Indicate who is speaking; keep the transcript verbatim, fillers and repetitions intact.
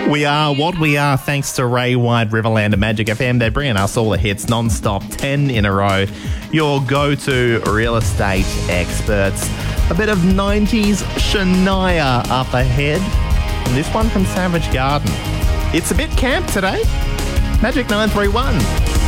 Speaker 1: We are what we are thanks to Ray White, Riverland and Magic F M. They're bringing us all the hits non-stop, ten in a row. Your go-to real estate experts. A bit of nineties Shania up ahead. And this one from Savage Garden. It's a bit camp today. Magic nine three one.